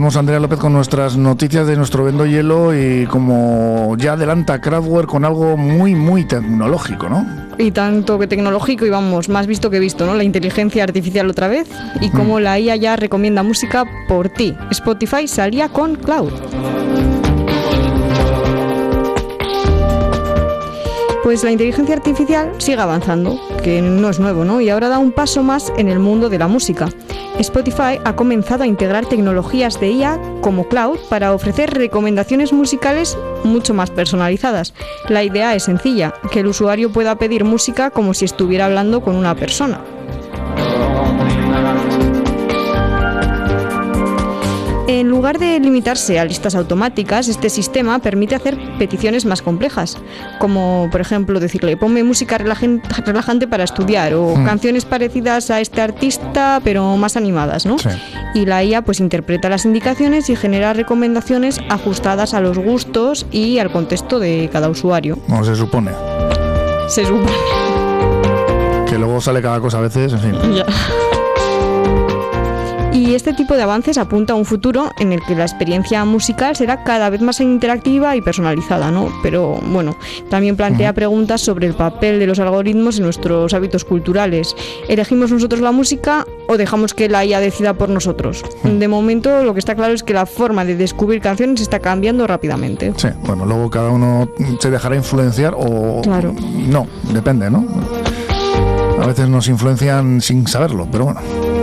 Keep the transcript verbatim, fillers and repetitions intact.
Seguimos, Andrea López, con nuestras noticias de nuestro Vendo Hielo, y como ya adelanta Kraftwerk con algo muy, muy tecnológico, ¿no? Y tanto que tecnológico, y vamos, más visto que visto, ¿no? La inteligencia artificial otra vez, y cómo mm. la I A ya recomienda música por ti. Spotify salía con Cloud. Pues la inteligencia artificial sigue avanzando, que no es nuevo, ¿no? Y ahora da un paso más en el mundo de la música. Spotify ha comenzado a integrar tecnologías de I A como Cloud para ofrecer recomendaciones musicales mucho más personalizadas. La idea es sencilla, que el usuario pueda pedir música como si estuviera hablando con una persona. En lugar de limitarse a listas automáticas, este sistema permite hacer peticiones más complejas, como por ejemplo decirle ponme música relajante para estudiar, o mm. canciones parecidas a este artista pero más animadas, ¿no? Sí. Y la I A pues interpreta las indicaciones y genera recomendaciones ajustadas a los gustos y al contexto de cada usuario. No, se supone. Se supone. Que luego sale cada cosa a veces, en fin. Ya. Y este tipo de avances apunta a un futuro en el que la experiencia musical será cada vez más interactiva y personalizada, ¿no? Pero bueno, también plantea uh-huh. preguntas sobre el papel de los algoritmos en nuestros hábitos culturales. ¿Elegimos nosotros la música o dejamos que la I A decida por nosotros? Uh-huh. De momento, lo que está claro es que la forma de descubrir canciones está cambiando rápidamente. Sí, bueno, luego cada uno se dejará influenciar o claro. no, depende, ¿no? A veces nos influencian sin saberlo, pero bueno.